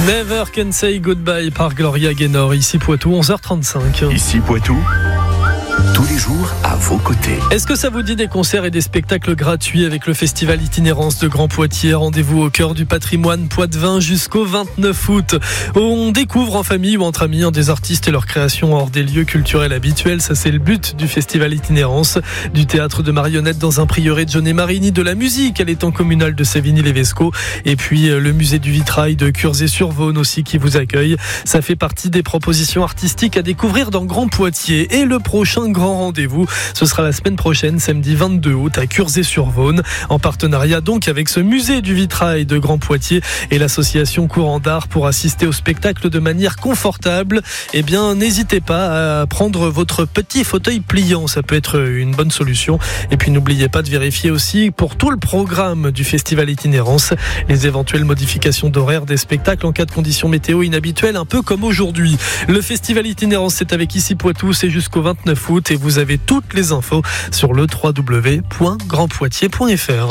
Never Can Say Goodbye par Gloria Gaynor, ici Poitou, 11h35. Ici Poitou, tous les jours à vos côtés. Est-ce que ça vous dit des concerts et des spectacles gratuits avec le festival Itinérance de Grand Poitiers? Rendez-vous au cœur du patrimoine poitevin jusqu'au 29 août. On découvre en famille ou entre amis des artistes et leurs créations hors des lieux culturels habituels. Ça, c'est le but du festival Itinérance. Du théâtre de marionnettes dans un prieuré de Jaunet Marini, de la musique à l'étang communal de Sévigny-les-Vescots, et puis le musée du vitrail de Curzé-sur-Vaune aussi qui vous accueille. Ça fait partie des propositions artistiques à découvrir dans Grand Poitiers. Et le prochain grand rendez-vous, ce sera la semaine prochaine, samedi 22 août à Curzé-sur-Vaune, en partenariat donc avec ce musée du vitrail de Grand Poitiers et l'association Courant d'Art pour assister au spectacle de manière confortable. Eh bien, n'hésitez pas à prendre votre petit fauteuil pliant, ça peut être une bonne solution. Et puis n'oubliez pas de vérifier aussi pour tout le programme du festival Itinérance les éventuelles modifications d'horaire des spectacles en cas de conditions météo inhabituelles, un peu comme aujourd'hui. Le festival Itinérance, c'est avec Ici Poitou, c'est jusqu'au 29 août et vous avez toutes les infos sur le www.grandpoitiers.fr.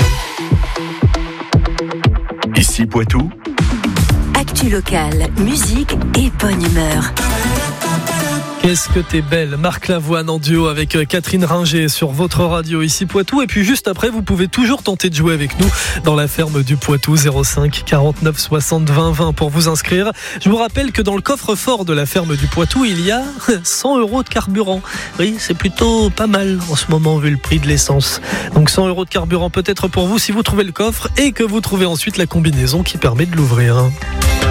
Ici Poitou, actu locale, musique et bonne humeur. Qu'est-ce que t'es belle, Marc Lavoine en duo avec Catherine Ringer sur votre radio Ici Poitou. Et puis juste après, vous pouvez toujours tenter de jouer avec nous dans la ferme du Poitou, 05 49 60 20 20 pour vous inscrire. Je vous rappelle que dans le coffre-fort de la ferme du Poitou, il y a 100 € de carburant. Oui, c'est plutôt pas mal en ce moment vu le prix de l'essence. Donc 100 € de carburant peut-être pour vous si vous trouvez le coffre et que vous trouvez ensuite la combinaison qui permet de l'ouvrir.